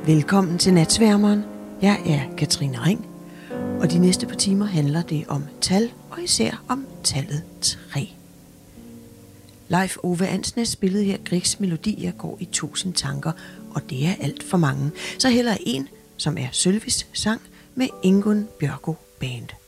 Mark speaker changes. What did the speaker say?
Speaker 1: Velkommen til Natsværmeren. Jeg er Katrine Ring, og de næste par timer handler det om tal, og især om tallet 3. Leif Ove Andsnes spillede her Griegs melodi, jeg går i 1000 tanker, og det er alt for mange. Så heller en, som er Sølvis sang med Ingunn Bjørgo Band.